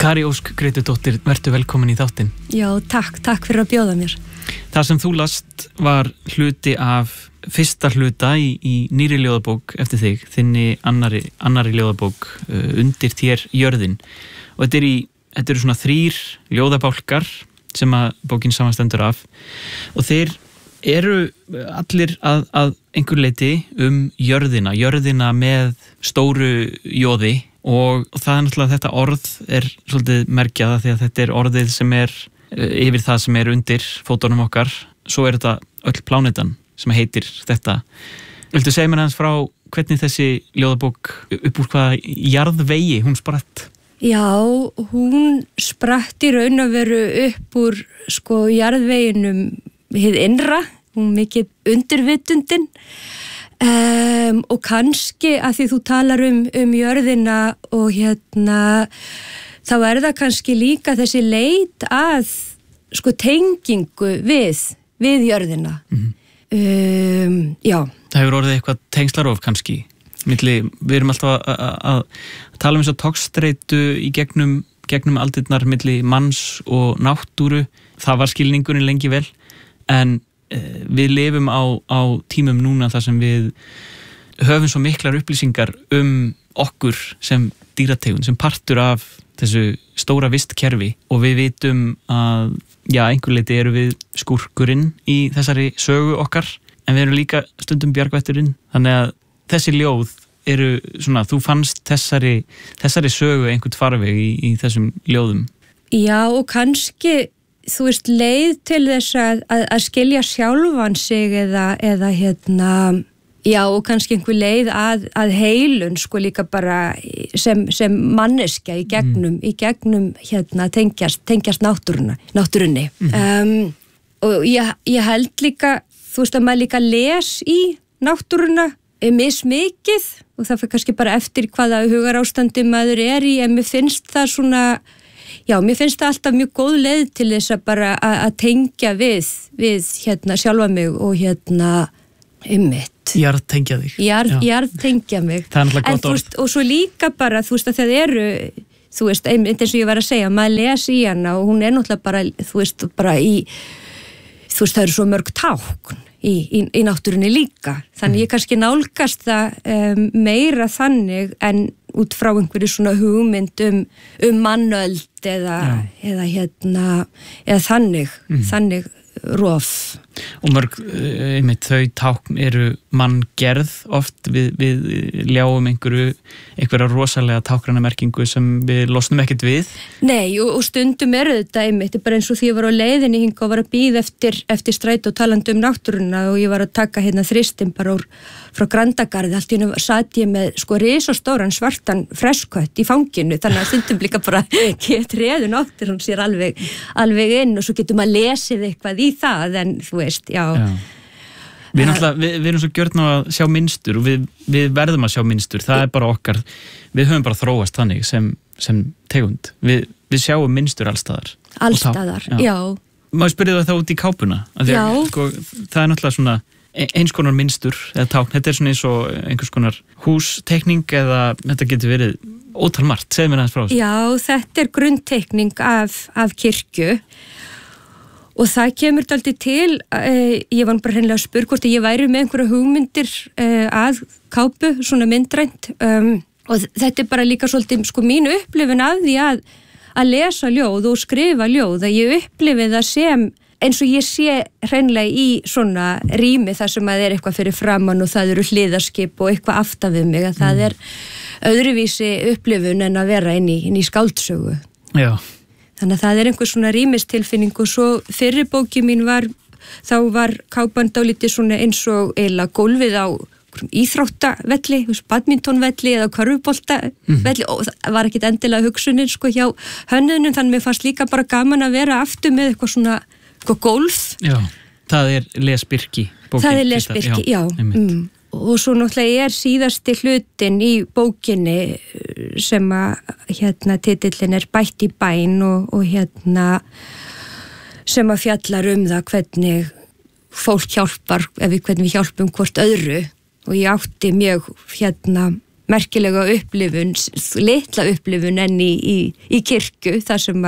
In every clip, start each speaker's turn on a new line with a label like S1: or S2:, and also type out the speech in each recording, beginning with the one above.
S1: Kari Ósk Grétudóttir, vertu velkomin í þáttinn.
S2: Já, takk fyrir að bjóða mér.
S1: Það sem þú last var hluti af fyrsta hluta í nýrri ljóðabók eftir þig, þinni annarri ljóðabók Undir þér jörðin. Og þetta eru svona 3 ljóðabálkar sem að bókin samanstendur af og þeir eru allir að einhver leyti jörðina með stóru jóði og það er náttúrulega þetta orð er svolítið merkjaða því að þetta er orðið sem er yfir það sem er undir fótunum okkar. Svo er þetta öll plánetan sem heitir þetta. Viltu segja mér aðeins frá hvernig þessi ljóðabók upp úr hvaða jarðvegi hún spratt?
S2: Já, hún spratt í raun að veru upp úr jarðveginum hið innra, hún mikið undirvitundin og kannski að því þú talar um jörðina og þá er það kannski líka þessi leit að tengingu við jörðina. Já.
S1: Það hefur orðið eitthvað tengslarof kannski. Við erum alltaf að tala þess að togstreitu í gegnum aldirnar milli manns og náttúru. Það var skilningurinn lengi vel, en við lifum á tímum núna þar sem við höfum svo miklar upplýsingar okkur sem dýrategund, sem partur af þessu stóra vistkerfi og við vitum að einhver leyti eru við skúrkurinn í þessari sögu okkar, en við erum líka stundum bjargvætturinn. Þannig að þessi ljóð eru svona, þú fannst þessari sögu einhvern farveg í þessum ljóðum.
S2: Já, og kannski þú veist, leið til þess að skilja sjálfan sig eða og kannski einhver leið að heilun líka bara sem manneskja í gegnum tengjast náttúrunni. Og ég held líka, þú veist, að maður líka les í náttúruna mismikið og það fyrir kannski bara eftir hvaða hugarástandi maður er í, en mér finnst það svona, mér finnst það alltaf mjög góð leið til þess að bara að tengja við sjálfa mig og einmitt.
S1: Jarðtengja þig.
S2: Jarðtengja mig.
S1: Það er náttúrulega gott orð. Og svo líka bara, þú veist, að það eru, þú veist, einmitt eins og ég var að segja, maður les í hana og hún er náttúrulega bara, þú veist, bara það eru svo mörg tákn í náttúrunni líka. Þannig ég kannski nálgast það meira þannig en út frá einhverju svona hugmynd mannöld eða þannig rof. Og mörg, einmitt, þau tákn eru manngerð oft, við ljáum einhverja rosalega táknanamerkingu sem við losnum ekkert við. Nei,
S2: og stundum eru þetta einmitt, bara eins og því ég var á leiðinni hingað og var að bíða eftir strætó talandi náttúruna og ég var að taka þristin bara frá Grandagarði, allt í einu sat ég með risastóran svartan freskött í fanginu, þannig að stundum líka bara get reðun áttir hún sér alveg inn og svo getur maður lesið eitthvað í það, en þú veist, já.
S1: Við erum svo gjörn á að sjá mynstur og við verðum að sjá mynstur, það er bara okkar, við höfum bara þróast þannig sem tegund, við sjáum mynstur allstaðar.
S2: Allstaðar, já.
S1: Maður spyrði það út í kápuna,
S2: já.
S1: Það er náttúrulega svona eins konar mynstur eða tákn, þetta er svona eins og einhvers konar hústekning eða þetta getur verið ótal margt, segðu mér aðeins frá þessu.
S2: Já, þetta er grunntekning af kirkju og það kemur dálítið til, ég var bara hreinlega að spurja hvort ég væri með einhverja hugmyndir að kápu, svona myndrænt og þetta er bara líka svolítið mín upplifun af því að lesa ljóð og skrifa ljóð, að ég upplifi það sem eins og ég sé hreinlega í svona rými þar sem að er eitthvað fyrir framann og það eru hliðarskip og eitthvað aftan við mig, að það er öðruvísi upplifun en að vera inn í skáldsögu.
S1: Já.
S2: Þannig að það er einhver svona rýmistilfinning og svo fyrri bóki mín þá var kápan dálítið svona eins og eiginlega gólfið á íþróttavelli, badmintonvelli eða körfuboltavelli og það var ekkit endilega hugsunin hjá hönnunum, þannig mér fannst líka bara gaman að vera aftur með eitthvað svona golf.
S1: Já, það er lesbyrki.
S2: Það er lesbyrki, já. Og svo náttúrulega er síðasti hlutin í bókinni sem að titillin er Bætt í bæn og sem að fjallar það hvernig fólk hjálpar, hvernig við hjálpum hvort öðru og ég átti mjög merkilega upplifun, litla upplifun en í kirkju þar sem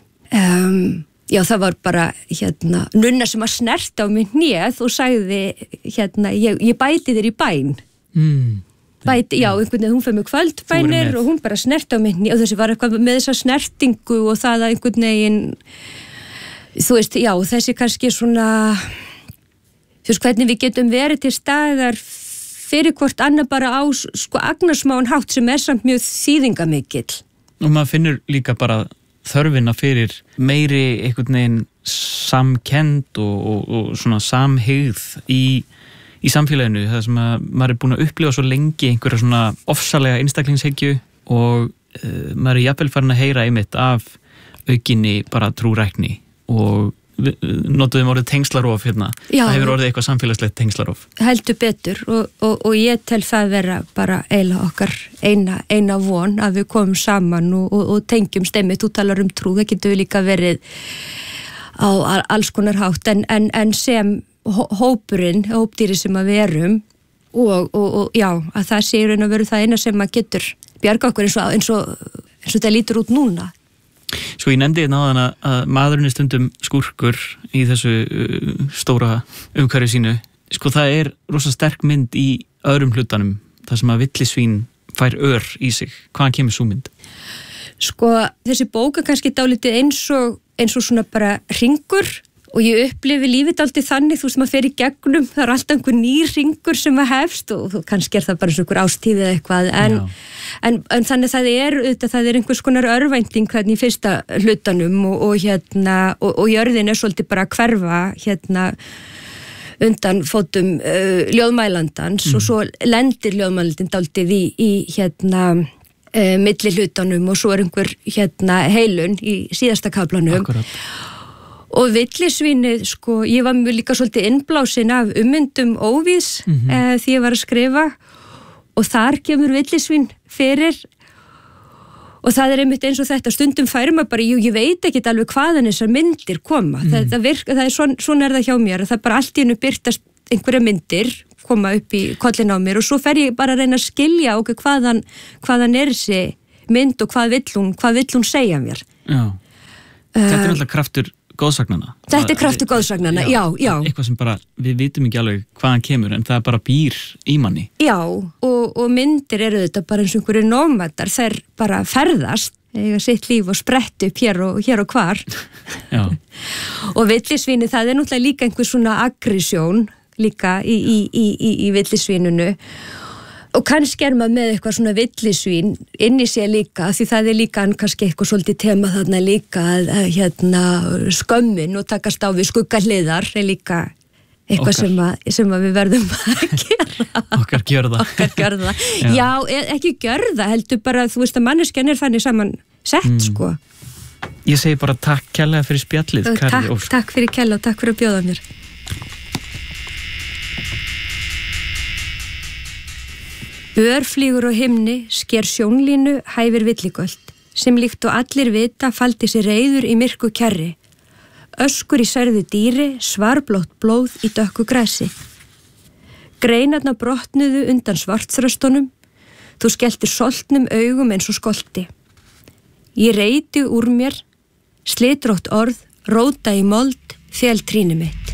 S2: að já, það var bara nunna sem að snerta á mig hnéð og sagði ég bæti þér í bæn. Já, einhvern veginn, hún fyrir mig kvöldbænir og hún bara snerta á mig hnéð og þessi var eitthvað með þessa snertingu og það að einhvern veginn, þú veist, já, þessi kannski svona, þú veist, hvernig við getum verið til staðar fyrir hvort annað bara á agnarsmáan hátt sem samt mjög þýðingamikill. Og
S1: maður finnur líka bara þörfina fyrir meiri einhvern veginn samkennd og svona samhygð í samfélaginu, það sem að maður búin að upplifa svo lengi einhverja svona ofsalega einstaklingshyggju og maður jafnvel farin að heyra einmitt af aukinni bara trúrækni og notuðum orðið tengslarof hérna. Já, það hefur orðið eitthvað samfélagslegt tengslarof.
S2: Heldur betur og ég tel það vera bara eiginlega okkar eina von að við komum saman og tengjum stemmit, þú talar trú, það getur líka verið á alls konar hátt en sem hópdýri sem að verum og já, að það sé raun að veru það eina sem að getur bjarga okkur eins og það lítur út núna.
S1: Sko ég nefndi náðan að maðurinn er stundum skúrkur í þessu stóra umhverfi sínu. Sko það rosa sterk mynd í öðrum hlutanum, þar sem að villisvín fær í sig. Hvaðan kemur sú mynd?
S2: Sko þessi bók kannski dálítið eins og svona bara hringur og ég upplifi lífið dálítið þannig, þú veist, maður fer í gegnum, það alltaf einhver nýr hringur sem að hefst og kannski það bara einhver ástíð eða eitthvað en þannig það er einhvers konar örvænting hvernig í fyrsta hlutanum og jörðin svolítið bara að hverfa undan fótum ljóðmælandans og svo lendir ljóðmælandin dálítið í milli hlutanum og svo einhver heilun í síðasta kaflanum. Akkurat. Og villisvínið, sko, ég var mjög líka svolítið innblásin af ummyndum óvíðs því ég var að skrifa og þar kemur villisvín fyrir og það einmitt eins og þetta, stundum færir maður bara, ég veit ekki alveg hvaðan þessar myndir koma, svona það hjá mér, það bara allt í einu birtast einhverja myndir, koma upp í kollin á mér og svo fer ég bara að reyna að skilja hvaðan þessi mynd og hvað vill hún segja mér.
S1: Já, þetta alltaf kraftur góðsagnana.
S2: Þetta kraftur góðsagnana, já.
S1: Eitthvað sem bara, við vitum ekki alveg hvaðan kemur, en það bara býr í manni. Já,
S2: og myndir þetta bara eins og einhverju nómadar, þær bara ferðast, eiga sitt líf og sprett upp hér og hvar.
S1: Já.
S2: Og villisvíni, það náttúrulega líka einhver svona aggresjón líka í villisvínunu. Og kannski maður með eitthvað svona villisvín inn í sér líka, því það líka kannski eitthvað svolítið tema þarna líka að skömmin og takast á við skuggahliðar líka eitthvað sem við verðum að gera.
S1: Okkar gjörða.
S2: Já, ekki gjörða, heldur bara, þú veist að manneskjan þannig saman sett, sko.
S1: Ég segi bara takk kærlega fyrir spjallið, Kari Ósk.
S2: Takk fyrir kærlega og takk fyrir að bjóða mér. Örflýgur á himni, sker sjónlínu, hæfir villigöld, sem líkt og allir vita faldi sér reiður í myrku kjarri. Öskur í særðu dýri, svarblótt blóð í dökku grasi. Greinarna brotnuðu undan svartsröstunum, þú skelltir soltnum augum eins og skolti. Ég reyti úr mér, slitrótt orð, róta í mold, féll trínu mitt.